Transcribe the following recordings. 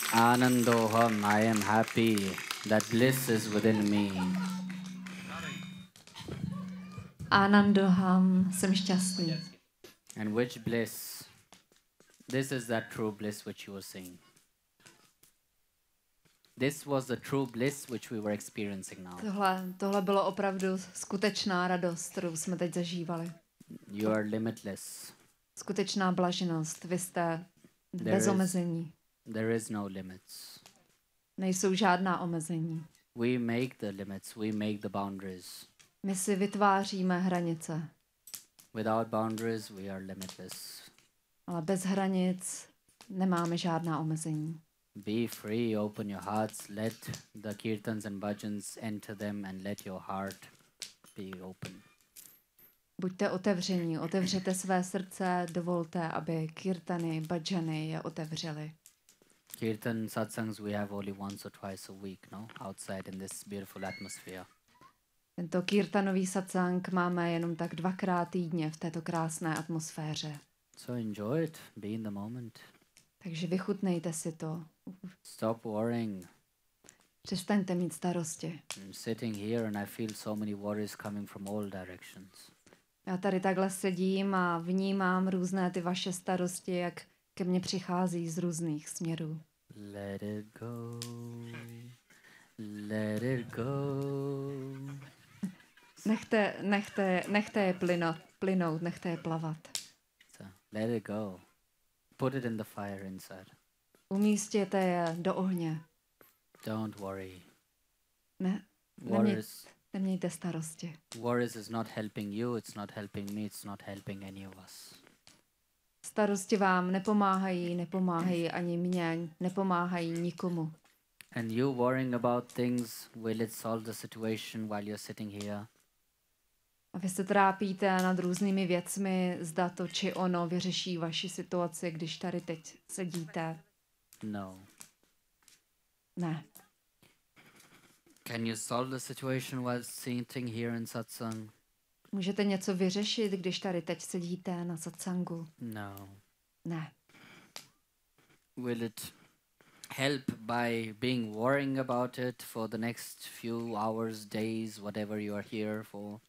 Anandoham, I am happy that bliss is within me. Anandoham, jsem šťastný. And which bliss? This is that true bliss which you were saying. This was the true bliss which we were experiencing now. Tohle bylo opravdu skutečná radost, kterou jsme teď zažívali. You are limitless. Skutečná blaženost. Vy jste bez omezení. There is no limits. Nejsou žádná omezení. We make the limits, we make the boundaries. My si vytváříme hranice. Without boundaries, we are limitless. Ale bez hranic nemáme žádná omezení. Be free, open your hearts, let the kirtans and bhajans enter them and let your heart be open. Buďte otevření, otevřete své srdce, dovolte, aby kirtany, bhajany je otevřely. Kirtan satsangs we have only once or twice a week, no? Outside in this beautiful atmosphere. Tento kirtanový satsang máme jenom tak 2krát týdně v této krásné atmosféře. So enjoy it, be in the moment. Takže vychutnejte si to. Stop worrying. Přestaňte mít starosti. I'm sitting here and I feel so many worries coming from all directions. Já tady takhle sedím a vnímám různé ty vaše starosti, jak ke mně přichází z různých směrů. Let it go. Let it go. Nechte je plynout, nechte je plavat. So, let it go. Put it in the fire inside. Umístěte je do ohně. Don't worry. Nemějte starosti. Worries is not helping you, it's not helping me, it's not helping any of us. Starosti vám nepomáhají ani mně, nepomáhají nikomu. And you worrying about things, will it solve the situation while you're sitting here? A vy se trápíte nad různými věcmi, zda to či ono vyřeší vaši situaci, když tady teď sedíte. No. Ne. Can you solve the situation while sitting here in satsang? Můžete něco vyřešit, když tady teď sedíte na satsangu? No. Ne. Will it help by being worrying about it for the next few hours, days, whatever you are here for?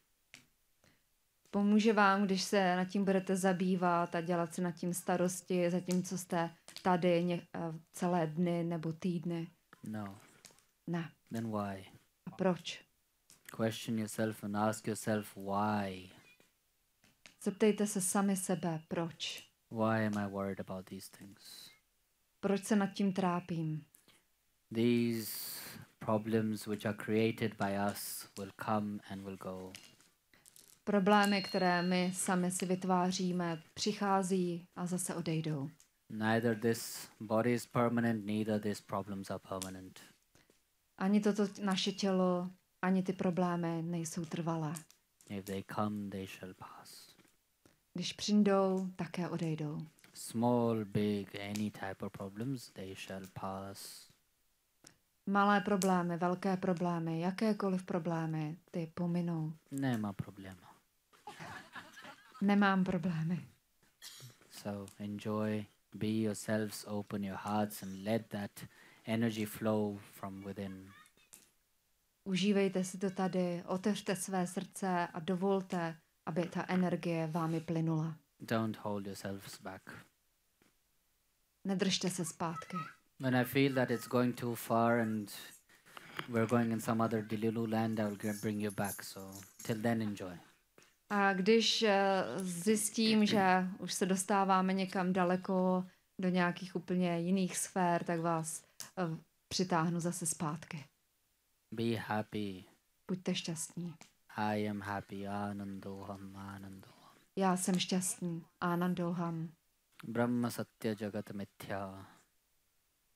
Pomůže vám, když se nad tím budete zabývat a dělat si nad tím starosti, zatímco jste tady celé dny nebo týdny? No. Ne. Then why? A proč? Question yourself and ask yourself why. Zeptejte se sami sebe, proč? Why am I worried about these things? Proč se nad tím trápím? These problems which are created by us will come and will go. Problémy, které my sami si vytváříme, přichází a zase odejdou. Neither this body is permanent, neither these problems are permanent. Ani toto naše tělo, ani ty problémy nejsou trvalé. If they come, they shall pass. Když přijdou, také odejdou. Small, big, any type of problems, they shall pass. Malé problémy, velké problémy, jakékoliv problémy, ty pominou. Nemá probléma. Nemám problémy. So enjoy, be yourselves, open your hearts and let that energy flow from within. Užívejte si to tady, otevřte své srdce a dovolte, aby ta energie vámi plynula. Don't hold yourselves back. Nedržte se zpátky. When I feel that it's going too far and we're going in some other Dililu land, I will bring you back. So till then, enjoy. A když zjistím, že už se dostáváme někam daleko do nějakých úplně jiných sfér, tak vás přitáhnu zase zpátky. Be happy. Buďte šťastní. I am happy. Anandoham, anandoham. Já jsem šťastný. Anandoham. Brahma satya jagat mithya.